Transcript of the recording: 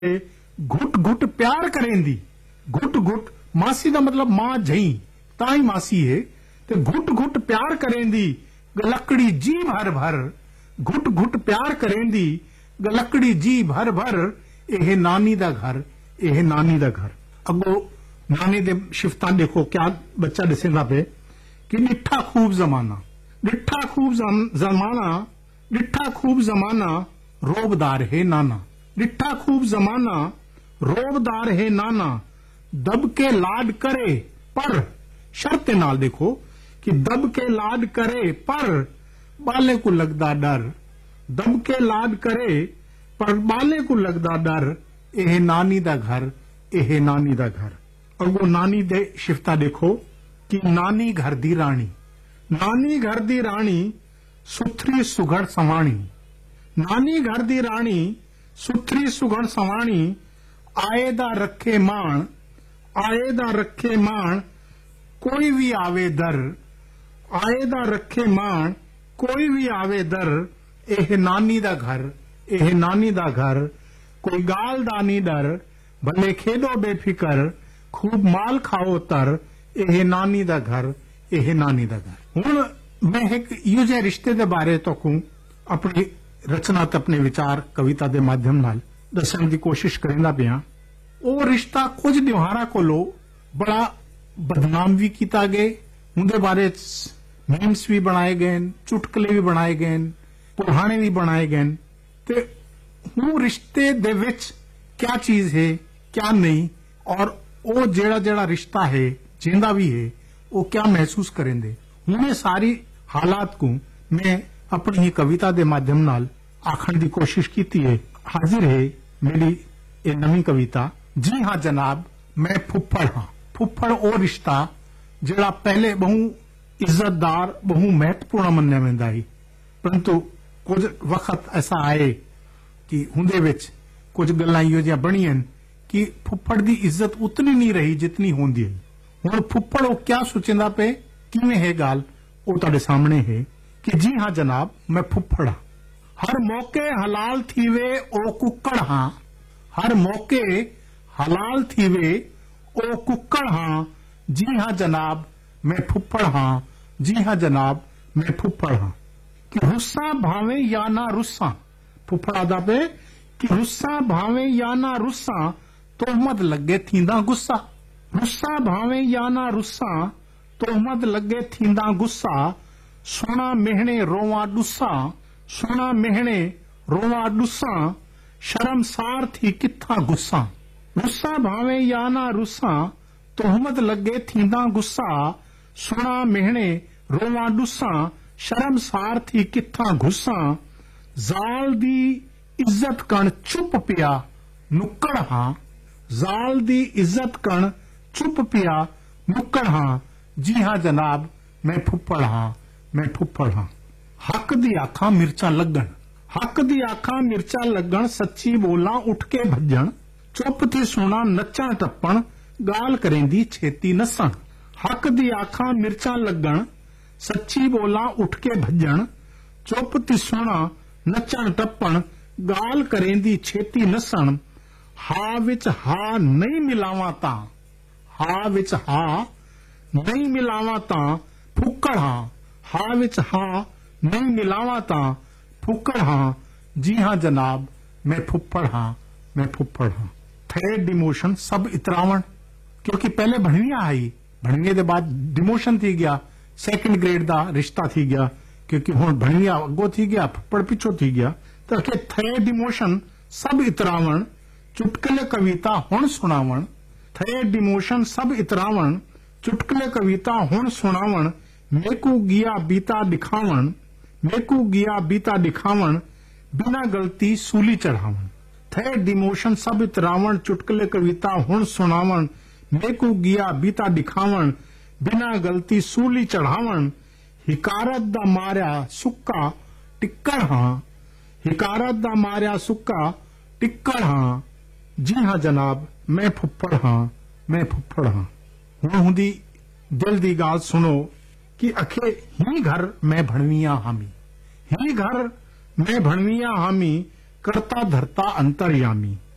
घुट घुट प्यार करेंदी, घुट घुट मासी का मतलब मां जई ता ही मासी है, ते घुट घुट प्यार करेंदी गलकड़ी जी भर भर, घुट घुट प्यार करेंदी गलकड़ी जी भर भर, यह नानी दा घर, यह नानी दा घर। अगो नानी दे शिफ्तां देखो क्या बच्चा दसेंदा पे कि डिठा खूब जमाना, डिठा खूब जमाना, डिठा खूब जमाना रोबदार है नाना, डिठा खूब जमाना रोबदार है नाना, दब के लाड करे पर, शर्त नाल देखो कि दब के लाड करे पर बाले को लगदा डर, दब के लाड करे पर बाले को लगदा डर, यह नानी दा घर, यह नानी दा घर। और वो नानी दे शिफ्ता देखो कि नानी घर दी रानी, नानी घर दी रानी सुथरी सुघड़ सवाणी, नानी घर दी रानी सुथरी सुघड़ सवाणी, आए दा रखे मान, आए दा रखे मान कोई भी आवे दर, आए दा रखे मान कोई भी आवे दर, यह नानी दा घर, यह नानी दा घर। कोई गाल दा नी डर, भले खेदो बेफिकर, खूब माल खाओ तर, यह नानी दा घर, यह नानी दा घर। हुण मैं एक इहो जे रिश्ते दे बारे तो कहूं अपनी रचना ते अपने विचार कविता दे माध्यम नाल दसण दी कोशिश करेंदा पिया। ਉਹ ਰਿਸ਼ਤਾ ਕੁਝ ਦਿਹਾਰਾਂ ਕੋਲੋਂ ਬੜਾ ਬਦਨਾਮ ਵੀ ਕੀਤਾ ਗਏ, ਉਹਦੇ ਬਾਰੇ ਮੀਮਸ ਵੀ ਬਣਾਏ ਗਏ, ਚੁਟਕਲੇ ਵੀ ਬਣਾਏ ਗਏ, ਪੁਰਾਣੇ ਵੀ ਬਣਾਏ ਗਏ, ਤੇ ਉਹ ਰਿਸ਼ਤੇ ਦੇ ਵਿੱਚ क्या चीज है क्या नहीं, और वो जेड़ा जेड़ा रिश्ता है जिंदा भी है वो क्या महसूस करेंगे, उन्हें सारी हालात को मैं अपनी ही कविता के माध्यम नाल आखण की कोशिश की है। हाजिर है मेरी ये नवी कविता, जी हाँ जनाब मैं फुफ्फड़ हाँ। फुफ्फड़ वो रिश्ता जेड़ा पहले बहु इज्जतदार बहु महत्वपूर्ण मन्या वेंदा है, परंतु कुछ वक्त ऐसा आए कि हुंदे विच कुछ गल्लां इहो जिहियां बणीਆਂ कि फुफ्फड़ की इज्जत उतनी नहीं रही जितनी होंदी है। हुण फुफ्फड़ वो क्या सोचेंदा पे किवें है गाल, वो तुहाडे सामने है कि जी हाँ जनाब मैं फुफ्फड़ हाँ, हर मौके हलाल थीवे ओ कुक्कड़ हाँ, हर मौके हलाल थीवे ओ कुक्कड़ हाँ, जी हाँ जनाब मैं फुफ्फड़ हाँ, जी हाँ जनाब मैं फुफ्फड़ हाँ। कि रुस्सा भावे या ना रुस्सा, फुफ्फड़ आदा पे कि रुस्सा भावे या ना रुस्सा तोहमत लगे थींदा गुस्सा, रुस्सा भावे या ना रुस्सा तोहमत लगे थींदा गुस्सा, सोना मेहणे रोवा डुस्सा, सोना मेहणे रोवा डुस्सा, शर्मसार थी किथा गुस्सा, रुस्सा भावे या ना रुस्सा तोहमत लगे थींदा गुस्सा, सोना मेहणे रोवा डुस्सा, शर्मसार थी किथा गुस्सा, जाल दी इज्जत कण चुप पिया नुक्कड़ हाँ, जाल दी इज्जत कण चुप पिया नुक्कड़ हाँ, जी हाँ जनाब मैं फुफ्फड़ हाँ, मैं फुफ्फड़ हाँ। हक दी आखा मिर्चा लगन, हक दी आखा मिर्चा लगन, सच्ची बोला उठ के भजन, चुप थी सुना नच्चा टप्पण, गाल करेंदी छेती नसन, हक दी आखा मिर्चा लगन, सच्ची बोला उठ के भजन, चुप थी सुना नच्चा टप्पण, गाल करेंदी छेती नसन, हा विच हा नहीं मिलावा ता, हा विच हा नहीं मिलावा ता फुक्कड़ हाँ, हा विच हा नहीं मिलावा ता फुक्कड़ हाँ, जी हाँ जनाब मैं फुफ्फड़ हाँ, मैं फुफ्फड़ हाँ। थर्ड डिमोशन सब इतरावण, क्योंकि पहले भणविया आई, भणविया के बाद डिमोशन थी गया, सेकंड ग्रेड का रिश्ता थी गया, क्योंकि हुण भणविया अगो थी गया फुफ्फड़ पिछो थी गया, तो के थर्ड डिमोशन सब इतरावण, चुटकले कविता हुण सुनावण, थर्ड डिमोशन सब इतरावण, चुटकले कविता हुण सुनावण, मेकू गिया बीता दिखावण, मेकू गिया बीता दिखावण, बिना गलती सूली चढ़ावण। थर्ड डिमोशन सब इतरावण, चुटकले कविता हुण सुनावण, मेकू गिया बीता दिखावण, बिना गलती सूली चढ़ावण, हिकारत दा मारिया सुक्का टिक्कड़ हाँ, हिकारत दा मारिया सुक्का टिक्कड़ हाँ, जी हाँ जनाब मैं फुफ्फड़ हाँ, मैं फुफ्फड़ हाँ। हुण हुंदी दिल दी गाल सुनो कि अखे ही घर मैं भणविया हामी, ही घर मैं भणविया हामी, करता धरता अंतर्यामी।